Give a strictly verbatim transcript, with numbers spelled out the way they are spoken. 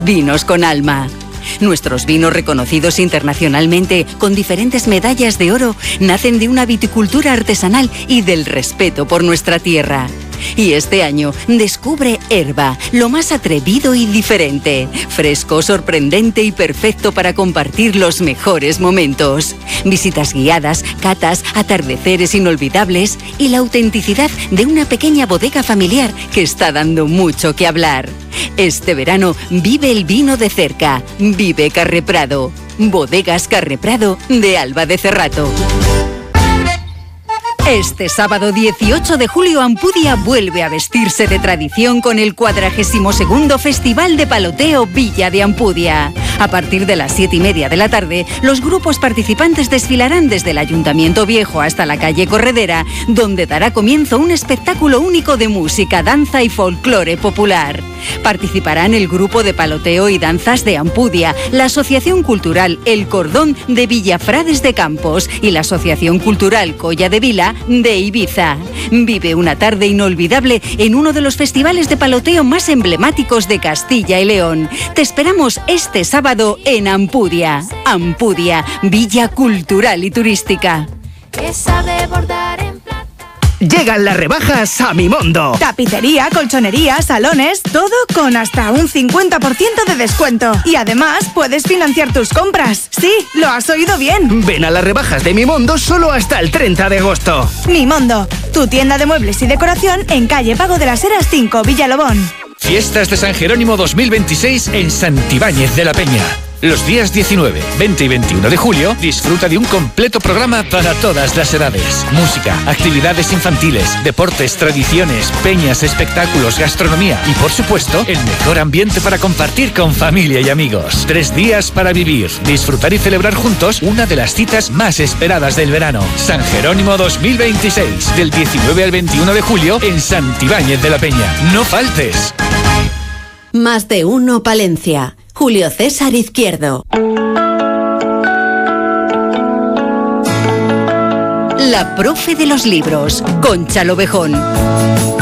Vinos con alma. Nuestros vinos reconocidos internacionalmente con diferentes medallas de oro nacen de una viticultura artesanal y del respeto por nuestra tierra. Y este año descubre Herba, lo más atrevido y diferente, fresco, sorprendente y perfecto para compartir los mejores momentos. Visitas guiadas, catas, atardeceres inolvidables y la autenticidad de una pequeña bodega familiar que está dando mucho que hablar. Este verano vive el vino de cerca. Vive Carreprado. Bodegas Carreprado de Alba de Cerrato. Este sábado dieciocho de julio Ampudia vuelve a vestirse de tradición con el cuadragésimo segundo Festival de Paloteo Villa de Ampudia. A partir de las siete y media de la tarde, los grupos participantes desfilarán desde el Ayuntamiento Viejo hasta la calle Corredera, donde dará comienzo un espectáculo único de música, danza y folclore popular. Participarán el grupo de paloteo y danzas de Ampudia, la Asociación Cultural El Cordón de Villafrades de Campos y la Asociación Cultural Colla de Vila de Ibiza. Vive una tarde inolvidable en uno de los festivales de paloteo más emblemáticos de Castilla y León. Te esperamos este sábado en Ampudia. Ampudia, Villa Cultural y Turística. Que sabe bordar en plata. Llegan las rebajas a Mimondo. Tapicería, colchonería, salones, todo con hasta un cincuenta por ciento de descuento. Y además puedes financiar tus compras. Sí, lo has oído bien. Ven a las rebajas de Mimondo solo hasta el treinta de agosto. Mimondo, tu tienda de muebles y decoración en calle Pago de las Heras cinco, Villalobón. Fiestas de San Jerónimo dos mil veintiséis en Santibáñez de la Peña. Los días diecinueve, veinte y veintiuno de julio, disfruta de un completo programa para todas las edades. Música, actividades infantiles, deportes, tradiciones, peñas, espectáculos, gastronomía y, por supuesto, el mejor ambiente para compartir con familia y amigos. Tres días para vivir, disfrutar y celebrar juntos una de las citas más esperadas del verano. San Jerónimo dos mil veintiséis, del diecinueve al veintiuno de julio en Santibáñez de la Peña. ¡No faltes! Más de uno Palencia. Julio César Izquierdo. La profe de los libros, Concha Lobejón.